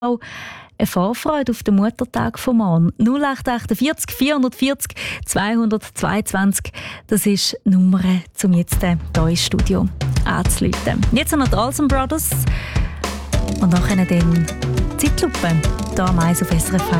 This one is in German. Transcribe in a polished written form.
eine Vorfreude auf den Muttertag von morgen. 0848 440 222. Das ist die Nummer, um jetzt hier ins Studio anzurufen. Jetzt noch die Olsen Brothers und nachher dann Zeitlupe. Hier am 1 auf SRF 1.